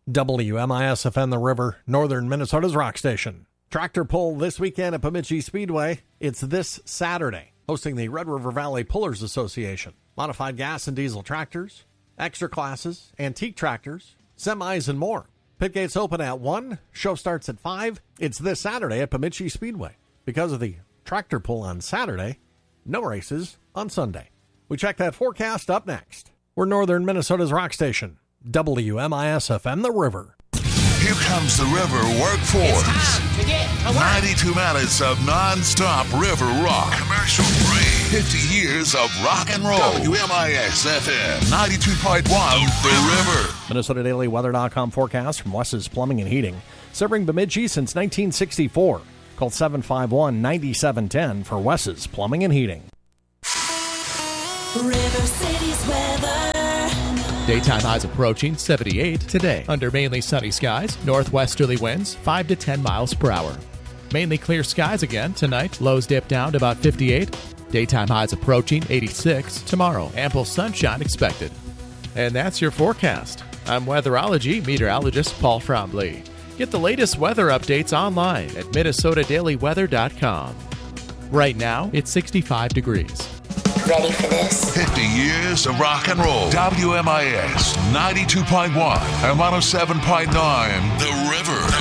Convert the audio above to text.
WMIS-FM The River, northern Minnesota's rock station. Tractor pull this weekend at Bemidji Speedway. It's this Saturday, hosting the Red River Valley Pullers Association. Modified gas and diesel tractors, extra classes, antique tractors, semis, and more. Pit gates open at 1, show starts at 5. It's this Saturday at Bemidji Speedway. Because of the tractor pull on Saturday, no races on Sunday. We check that forecast up next. We're northern Minnesota's rock station, WMIS-FM The River. Here comes the River Workforce. It's time to get to work. 92 minutes of non-stop river rock. Commercial free. 50 years of rock and roll. WMIS-FM 92.1 The River. MinnesotaDailyWeather.com forecast from Wes's Plumbing and Heating. Serving Bemidji since 1964. Call 751-9710 for Wes's Plumbing and Heating. River City's weather. Daytime highs approaching 78 today. Under mainly sunny skies, northwesterly winds 5 to 10 miles per hour. Mainly clear skies again tonight. Lows dip down to about 58. Daytime highs approaching 86 tomorrow. Ample sunshine expected. And that's your forecast. I'm weatherology meteorologist Paul Frombley. Get the latest weather updates online at MinnesotaDailyWeather.com. Right now, it's 65 degrees. Ready for this? 50 years of rock and roll. WMIS 92.1 and 107.9 The River.